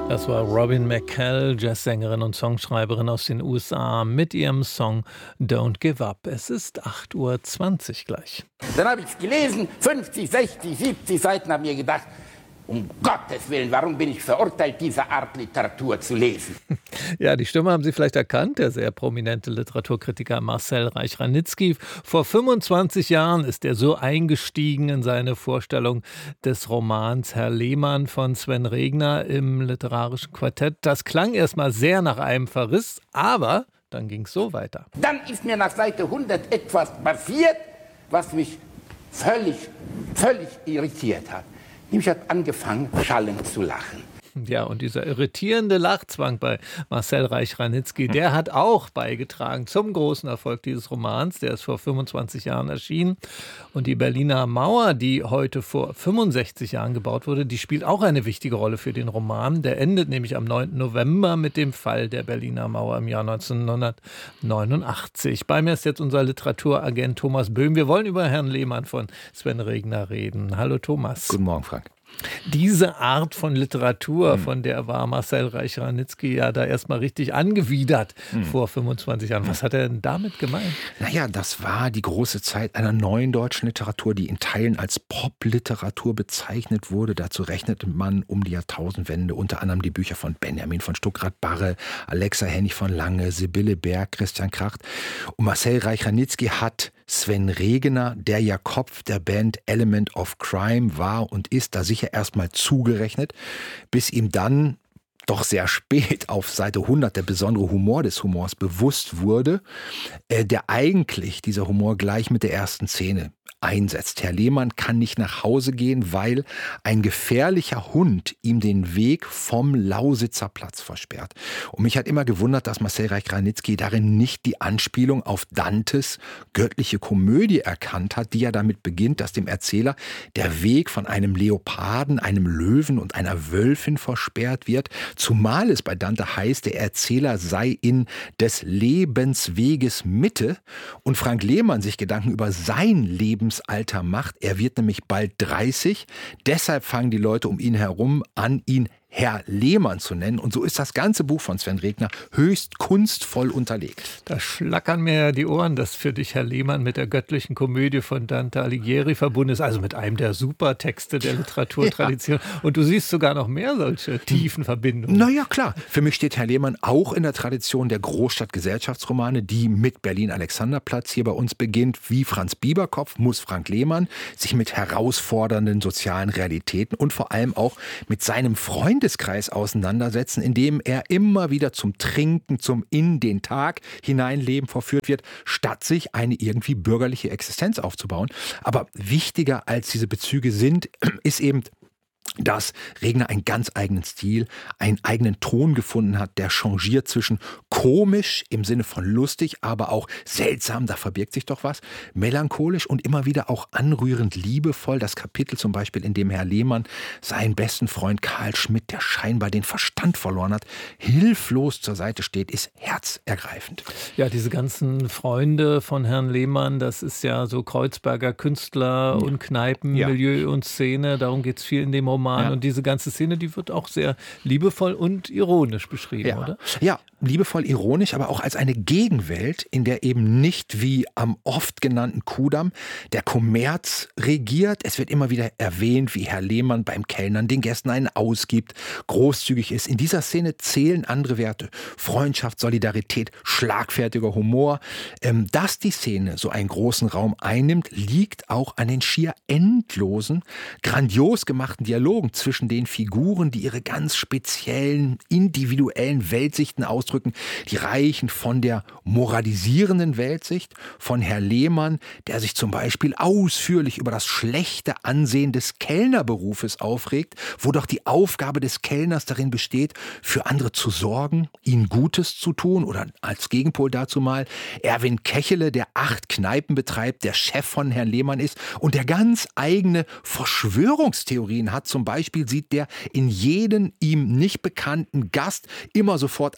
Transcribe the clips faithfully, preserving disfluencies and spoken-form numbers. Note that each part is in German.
Das war Robin McCall, Jazzsängerin und Songschreiberin aus den U S A, mit ihrem Song Don't Give Up. Es ist acht Uhr zwanzig gleich. Dann habe ich es gelesen, fünfzig, sechzig, siebzig Seiten, habe mir gedacht, um Gottes Willen, warum bin ich verurteilt, diese Art Literatur zu lesen? Ja, die Stimme haben Sie vielleicht erkannt, der sehr prominente Literaturkritiker Marcel Reich-Ranitzky. Vor fünfundzwanzig Jahren ist er so eingestiegen in seine Vorstellung des Romans Herr Lehmann von Sven Regner im literarischen Quartett. Das klang erstmal sehr nach einem Verriss, aber dann ging es so weiter. Dann ist mir nach Seite hundert etwas passiert, was mich völlig, völlig irritiert hat. Ich habe angefangen, schallend zu lachen. Ja, und dieser irritierende Lachzwang bei Marcel Reich-Ranitzky, der hat auch beigetragen zum großen Erfolg dieses Romans. Der ist vor fünfundzwanzig Jahren erschienen. Und die Berliner Mauer, die heute vor fünfundsechzig Jahren gebaut wurde, die spielt auch eine wichtige Rolle für den Roman. Der endet nämlich am neunten November mit dem Fall der Berliner Mauer im Jahr neunzehnhundertneunundachtzig. Bei mir ist jetzt unser Literaturagent Thomas Böhm. Wir wollen über Herrn Lehmann von Sven Regner reden. Hallo Thomas. Guten Morgen, Frank. Diese Art von Literatur, von der war Marcel Reich-Ranitzky ja da erstmal richtig angewidert mhm. vor fünfundzwanzig Jahren. Was hat er denn damit gemeint? Naja, das war die große Zeit einer neuen deutschen Literatur, die in Teilen als Popliteratur bezeichnet wurde. Dazu rechnete man um die Jahrtausendwende unter anderem die Bücher von Benjamin von Stuckrad-Barre, Alexa Hennig von Lange, Sibylle Berg, Christian Kracht. Und Marcel Reich-Ranitzky hat Sven Regner, der ja Kopf der Band Element of Crime war und ist, da sicher erstmal zugerechnet, bis ihm dann doch sehr spät auf Seite hundert der besondere Humor des Humors bewusst wurde, äh, der eigentlich dieser Humor gleich mit der ersten Szene einsetzt. Herr Lehmann kann nicht nach Hause gehen, weil ein gefährlicher Hund ihm den Weg vom Lausitzer Platz versperrt. Und mich hat immer gewundert, dass Marcel Reich-Ranitzky darin nicht die Anspielung auf Dantes göttliche Komödie erkannt hat, die ja damit beginnt, dass dem Erzähler der Weg von einem Leoparden, einem Löwen und einer Wölfin versperrt wird, zumal es bei Dante heißt, der Erzähler sei in des Lebensweges Mitte und Frank Lehmann sich Gedanken über sein Lebensalter macht. Er wird nämlich bald dreißig. Deshalb fangen die Leute um ihn herum an, ihn Herr Lehmann zu nennen. Und so ist das ganze Buch von Sven Regner höchst kunstvoll unterlegt. Da schlackern mir ja die Ohren, dass für dich Herr Lehmann mit der göttlichen Komödie von Dante Alighieri verbunden ist, also mit einem der Supertexte der Literaturtradition. Ja. Und du siehst sogar noch mehr solche tiefen Verbindungen. Na ja, klar. Für mich steht Herr Lehmann auch in der Tradition der Großstadtgesellschaftsromane, die mit Berlin-Alexanderplatz hier bei uns beginnt. Wie Franz Bieberkopf muss Frank Lehmann sich mit herausfordernden sozialen Realitäten und vor allem auch mit seinem Freund Freundeskreis auseinandersetzen, in dem er immer wieder zum Trinken, zum in den Tag hineinleben verführt wird, statt sich eine irgendwie bürgerliche Existenz aufzubauen. Aber wichtiger als diese Bezüge sind, ist eben, dass Regner einen ganz eigenen Stil, einen eigenen Ton gefunden hat, der changiert zwischen komisch im Sinne von lustig, aber auch seltsam, da verbirgt sich doch was, melancholisch und immer wieder auch anrührend liebevoll. Das Kapitel zum Beispiel, in dem Herr Lehmann seinen besten Freund Karl Schmidt, der scheinbar den Verstand verloren hat, hilflos zur Seite steht, ist herzergreifend. Ja, diese ganzen Freunde von Herrn Lehmann, das ist ja so Kreuzberger Künstler und Kneipenmilieu ja. und Szene, darum geht es viel in dem Roman. Ja. Und diese ganze Szene, die wird auch sehr liebevoll und ironisch beschrieben, ja. oder? Ja, liebevoll, ironisch, aber auch als eine Gegenwelt, in der eben nicht wie am oft genannten Kudamm der Kommerz regiert. Es wird immer wieder erwähnt, wie Herr Lehmann beim Kellnern den Gästen einen ausgibt, großzügig ist. In dieser Szene zählen andere Werte. Freundschaft, Solidarität, schlagfertiger Humor. Ähm, dass die Szene so einen großen Raum einnimmt, liegt auch an den schier endlosen, grandios gemachten Dialogen zwischen den Figuren, die ihre ganz speziellen, individuellen Weltsichten ausdrücken. Die reichen von der moralisierenden Weltsicht von Herr Lehmann, der sich zum Beispiel ausführlich über das schlechte Ansehen des Kellnerberufes aufregt, wo doch die Aufgabe des Kellners darin besteht, für andere zu sorgen, ihnen Gutes zu tun, oder als Gegenpol dazu mal Erwin Kechele, der acht Kneipen betreibt, der Chef von Herrn Lehmann ist und der ganz eigene Verschwörungstheorien hat. Zum Beispiel sieht der in jeden ihm nicht bekannten Gast immer sofort einen Druck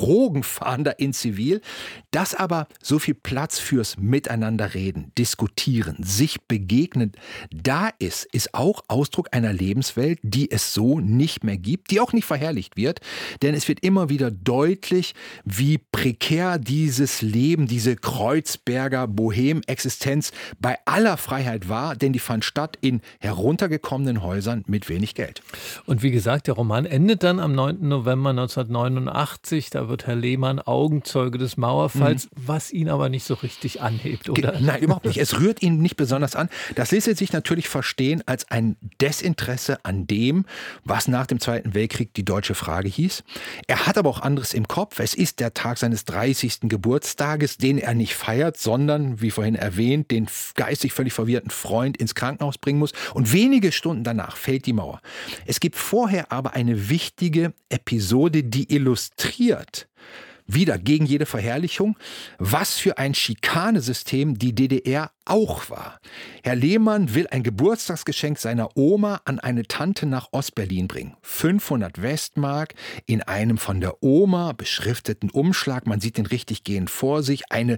Drogenfahnder in Zivil. Dass aber so viel Platz fürs Miteinanderreden, Diskutieren, sich begegnen da ist, ist auch Ausdruck einer Lebenswelt, die es so nicht mehr gibt, die auch nicht verherrlicht wird. Denn es wird immer wieder deutlich, wie prekär dieses Leben, diese Kreuzberger Bohem-Existenz bei aller Freiheit war, denn die fand statt in heruntergekommenen Häusern mit wenig Geld. Und wie gesagt, der Roman endet dann am neunten November neunzehnhundertneunundachtzig. Da wird Herr Lehmann Augenzeuge des Mauerfalls, mhm. was ihn aber nicht so richtig anhebt, oder? Nein, überhaupt nicht. Es rührt ihn nicht besonders an. Das lässt sich natürlich verstehen als ein Desinteresse an dem, was nach dem Zweiten Weltkrieg die deutsche Frage hieß. Er hat aber auch anderes im Kopf. Es ist der Tag seines dreißigsten Geburtstages, den er nicht feiert, sondern, wie vorhin erwähnt, den geistig völlig verwirrten Freund ins Krankenhaus bringen muss. Und wenige Stunden danach fällt die Mauer. Es gibt vorher aber eine wichtige Episode, die illustriert, wieder gegen jede Verherrlichung, was für ein Schikanesystem die D D R auch war. Herr Lehmann will ein Geburtstagsgeschenk seiner Oma an eine Tante nach Ostberlin bringen. fünfhundert Westmark in einem von der Oma beschrifteten Umschlag. Man sieht den richtig gehend vor sich. Eine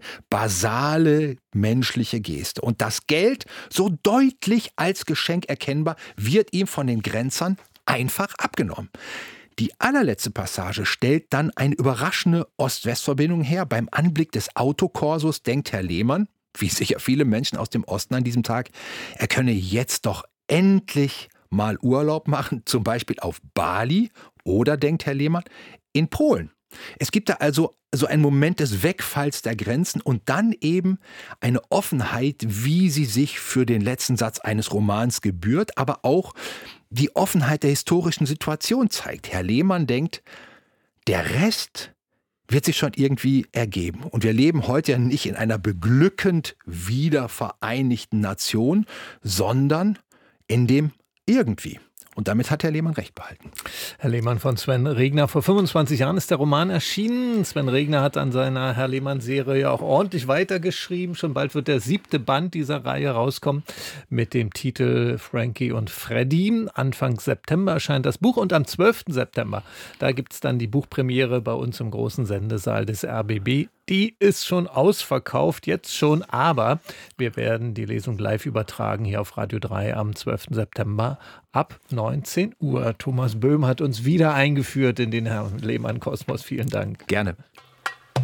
basale menschliche Geste. Und das Geld, so deutlich als Geschenk erkennbar, wird ihm von den Grenzern einfach abgenommen. Die allerletzte Passage stellt dann eine überraschende Ost-West-Verbindung her. Beim Anblick des Autokorsos denkt Herr Lehmann, wie sicher viele Menschen aus dem Osten an diesem Tag, er könne jetzt doch endlich mal Urlaub machen, zum Beispiel auf Bali oder, denkt Herr Lehmann, in Polen. Es gibt da also so einen Moment des Wegfalls der Grenzen und dann eben eine Offenheit, wie sie sich für den letzten Satz eines Romans gebührt, aber auch die Offenheit der historischen Situation zeigt. Herr Lehmann denkt, der Rest wird sich schon irgendwie ergeben. Und wir leben heute ja nicht in einer beglückend wiedervereinigten Nation, sondern in dem irgendwie. Und damit hat Herr Lehmann recht behalten. Herr Lehmann von Sven Regner. Vor fünfundzwanzig Jahren ist der Roman erschienen. Sven Regner hat an seiner Herr Lehmann-Serie ja auch ordentlich weitergeschrieben. Schon bald wird der siebte Band dieser Reihe rauskommen mit dem Titel Frankie und Freddy. Anfang September erscheint das Buch und am zwölften September, da gibt es dann die Buchpremiere bei uns im großen Sendesaal des R B B. Die ist schon ausverkauft, jetzt schon, aber wir werden die Lesung live übertragen hier auf Radio drei am zwölften September ab neunzehn Uhr. Thomas Böhm hat uns wieder eingeführt in den Herrn Lehmann-Kosmos. Vielen Dank. Gerne.